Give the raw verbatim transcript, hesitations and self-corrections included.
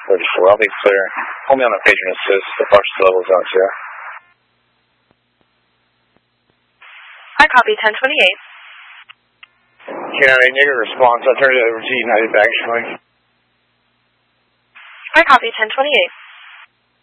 thirty-four. I'll be clear. Hold me on a patron assist. The partial level's out here. I copy ten twenty-eight. United negative response. I'll turn it over to United actually. I copy ten twenty-eight.